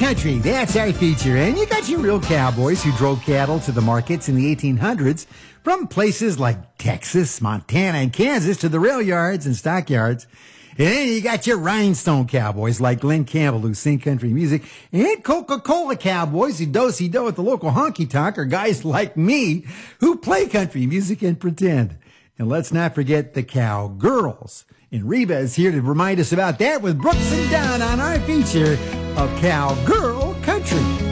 Country, that's our feature. And you got your real cowboys who drove cattle to the markets in the 1800s from places like Texas, Montana, and Kansas to the rail yards and stockyards. And then you got your rhinestone cowboys like Glenn Campbell who sing country music, and Coca-Cola cowboys who do-si-do at the local honky-tonk, or guys like me who play country music and pretend. And let's not forget the cowgirls. And Reba is here to remind us about that with Brooks and Dunn on our feature of Cowgirl Country.